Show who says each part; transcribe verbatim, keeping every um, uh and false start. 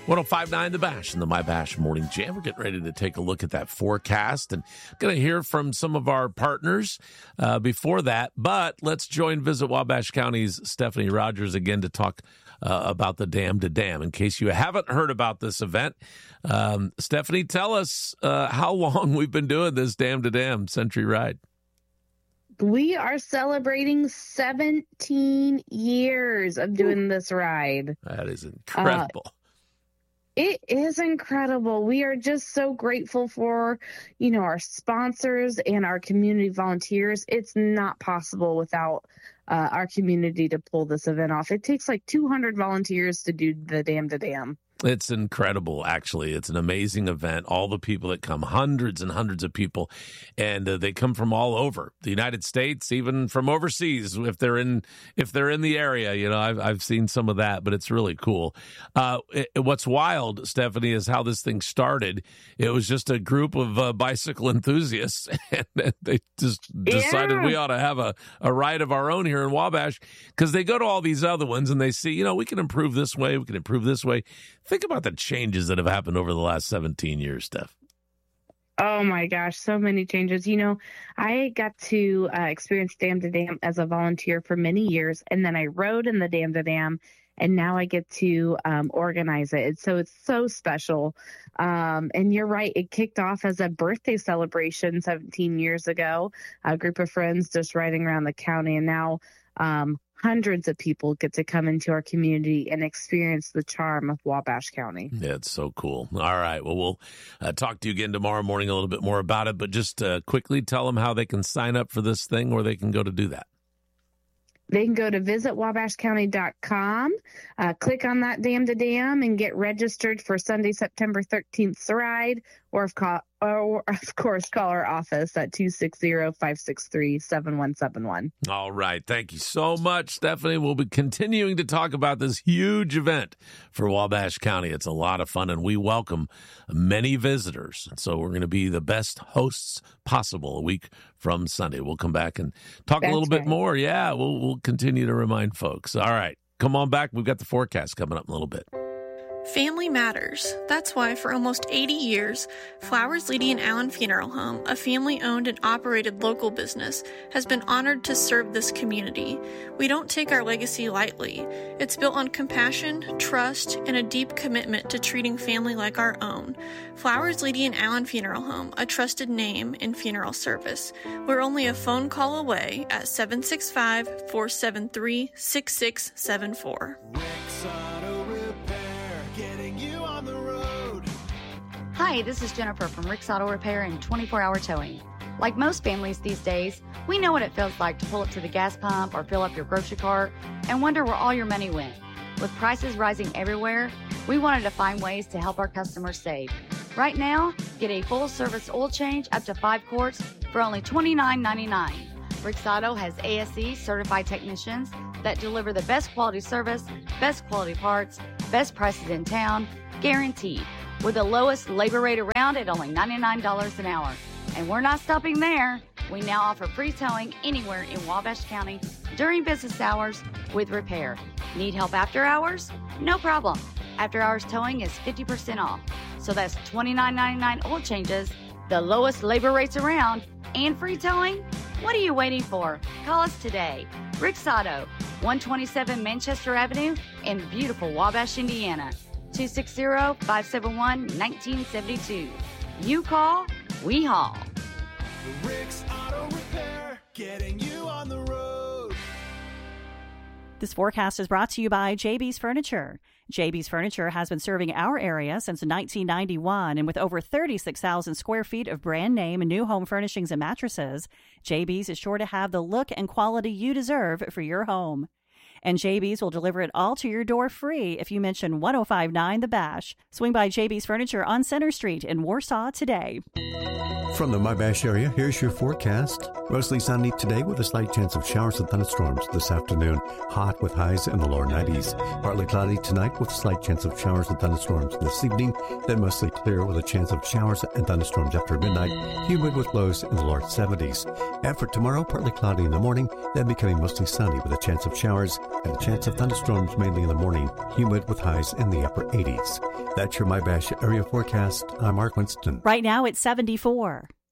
Speaker 1: one oh five point nine The Bash and the My Bash Morning Jam. We're getting ready to take a look at that forecast and going to hear from some of our partners uh, before that. But let's join Visit Wabash County's Stephanie Rogers again to talk uh, about the Dam to Dam. In case you haven't heard about this event, um, Stephanie, tell us uh, how long we've been doing this Dam to Dam Century Ride.
Speaker 2: We are celebrating seventeen years of doing this ride.
Speaker 1: That is incredible. Uh,
Speaker 2: It is incredible. We are just so grateful for, you know, our sponsors and our community volunteers. It's not possible without uh, our community to pull this event off. It takes like two hundred volunteers to do the Dam to Dam.
Speaker 1: It's incredible, actually. It's an amazing event. All the people that come, hundreds and hundreds of people, and uh, they come from all over the United States, even from overseas. If they're in, if they're in the area, you know, I've I've seen some of that, but it's really cool. Uh, it, what's wild, Stephanie, is how this thing started. It was just a group of uh, bicycle enthusiasts, and they just decided yeah. we ought to have a, a ride of our own here in Wabash, because they go to all these other ones and they see, you know, we can improve this way, we can improve this way. Think about the changes that have happened over the last seventeen years, Steph.
Speaker 2: Oh, my gosh, so many changes. You know, I got to uh, experience Dam to Dam as a volunteer for many years, and then I rode in the Dam to Dam, and now I get to um, organize it. So it's so special. Um, and you're right, it kicked off as a birthday celebration seventeen years ago, a group of friends just riding around the county, and now um hundreds of people get to come into our community and experience the charm of Wabash County.
Speaker 1: Yeah, it's so cool. All right. Well, we'll uh, talk to you again tomorrow morning a little bit more about it, but just uh, quickly tell them how they can sign up for this thing, or they can go to do that.
Speaker 2: They can go to visit wabash county dot com, uh, click on that Dam to Dam, and get registered for Sunday, September thirteenth's ride, or, if call, or of course, call our office at two six zero, five six three, seven one seven one.
Speaker 1: All right. Thank you so much, Stephanie. We'll be continuing to talk about this huge event for Wabash County. It's a lot of fun, and we welcome many visitors. So we're going to be the best hosts possible a week from Sunday. We'll come back and talk
Speaker 2: That's
Speaker 1: a little bit
Speaker 2: right.
Speaker 1: more. Yeah, we'll, we'll continue to remind folks. All right. Come on back. We've got the forecast coming up in a little bit.
Speaker 3: Family matters. That's why for almost eighty years, Flowers, Leedy and Allen Funeral Home, a family-owned and operated local business, has been honored to serve this community. We don't take our legacy lightly. It's built on compassion, trust, and a deep commitment to treating family like our own. Flowers, Leedy and Allen Funeral Home, a trusted name in funeral service. We're only a phone call away at seven six five, four seven three, six six seven four.
Speaker 4: Hi, this is Jennifer from Rick's Auto Repair and twenty-four hour Towing. Like most families these days, we know what it feels like to pull up to the gas pump or fill up your grocery cart and wonder where all your money went. With prices rising everywhere, we wanted to find ways to help our customers save. Right now, get a full-service oil change up to five quarts for only twenty-nine ninety-nine. Rick's Auto has A S E certified technicians that deliver the best quality service, best quality parts, best prices in town, guaranteed, with the lowest labor rate around at only ninety-nine dollars an hour. And we're not stopping there. We now offer free towing anywhere in Wabash County during business hours with repair. Need help after hours? No problem. After hours towing is fifty percent off. So that's twenty-nine ninety-nine oil changes, the lowest labor rates around, and free towing? What are you waiting for? Call us today. Rick's Auto, one twenty-seven Manchester Avenue in beautiful Wabash, Indiana. two six zero, five seven one, one nine seven two. You call, we haul.
Speaker 5: Rick's Auto Repair, getting you on the road.
Speaker 6: This forecast is brought to you by J B's Furniture. J B's Furniture has been serving our area since nineteen ninety-one, and with over thirty-six thousand square feet of brand name and new home furnishings and mattresses, J B's is sure to have the look and quality you deserve for your home. And J B's will deliver it all to your door free if you mention one oh five point nine The Bash. Swing by J B's Furniture on Center Street in Warsaw today.
Speaker 7: From the My Bash area, here's your forecast. Mostly sunny today with a slight chance of showers and thunderstorms this afternoon. Hot with highs in the lower nineties. Partly cloudy tonight with a slight chance of showers and thunderstorms this evening. Then mostly clear with a chance of showers and thunderstorms after midnight. Humid with lows in the lower seventies. And for tomorrow, partly cloudy in the morning, then becoming mostly sunny with a chance of showers and a chance of thunderstorms mainly in the morning, humid with highs in the upper eighties. That's your My Bash area forecast. I'm Mark Winston.
Speaker 6: Right now it's seventy-four.